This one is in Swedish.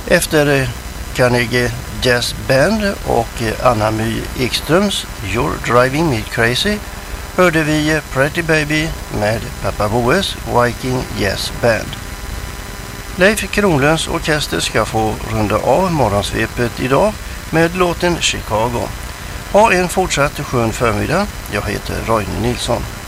Efter Carnegie Jazz Band och Anna My Ekströms You're Driving Me Crazy hörde vi Pretty Baby med Pappa Boes Viking Jazz Band. Leif Kronlunds orkester ska få runda av morgonsvepet idag med låten Chicago. Ha en fortsatt skön förmiddag. Jag heter Roine Nilsson.